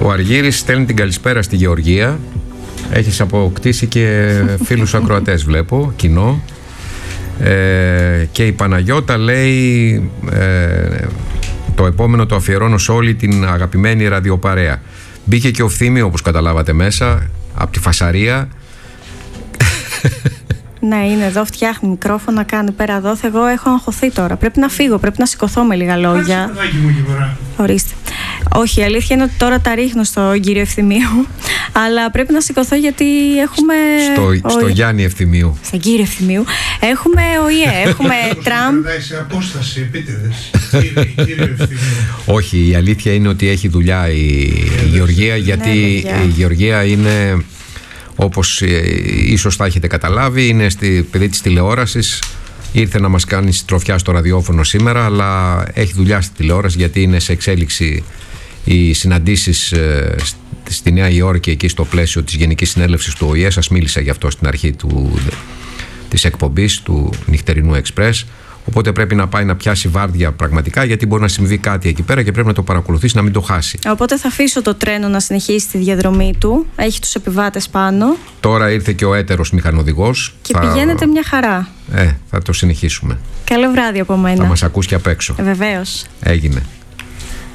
Ο Αργύρης στέλνει την καλησπέρα στη Γεωργία. Έχεις αποκτήσει και φίλους ακροατές, βλέπω, κοινό. Και η Παναγιώτα λέει το επόμενο το αφιερώνω σε όλη την αγαπημένη ραδιοπαρέα. Μπήκε και ο Φθήμη, όπως καταλάβατε, μέσα από τη φασαρία. Ναι, είναι εδώ, φτιάχνει μικρόφωνα, κάνει πέρα εδώ. Εγώ έχω αγχωθεί τώρα. Πρέπει να φύγω, πρέπει να σηκωθώ με λίγα λόγια. Ορίστε. Όχι, η αλήθεια είναι ότι τώρα τα ρίχνω στον κύριο Ευθυμίου. Αλλά πρέπει να σηκωθώ γιατί έχουμε. Στο Γιάννη Ευθυμίου. Στον κύριο Ευθυμίου. Έχουμε ΟΗΕ, έχουμε Τραμπ. Κρατάει σε απόσταση επίτηδες. Κύριο Ευθυμίου. Όχι, η αλήθεια είναι ότι έχει δουλειά η Γεωργία, γιατί η Γεωργία είναι. Όπως ίσως θα έχετε καταλάβει, είναι στη παιδί της τηλεόρασης. Ήρθε να μας κάνει συντροφιά στο ραδιόφωνο σήμερα, αλλά έχει δουλειά στη τηλεόραση, γιατί είναι σε εξέλιξη οι συναντήσεις στη Νέα Υόρκη, εκεί στο πλαίσιο της Γενικής Συνέλευσης του ΟΗΕ. Σας μίλησα γι' αυτό στην αρχή της εκπομπής του νυχτερινού Εξπρές. Οπότε πρέπει να πάει να πιάσει βάρδια πραγματικά, γιατί μπορεί να συμβεί κάτι εκεί πέρα και πρέπει να το παρακολουθήσει, να μην το χάσει. Οπότε θα αφήσω το τρένο να συνεχίσει τη διαδρομή του. Έχει τους επιβάτες πάνω. Τώρα ήρθε και ο έτερος μηχανοδηγός. Και πηγαίνετε μια χαρά. Θα το συνεχίσουμε. Καλό βράδυ από μένα. Θα μας ακούσει και απ' έξω. Βεβαίως. Έγινε.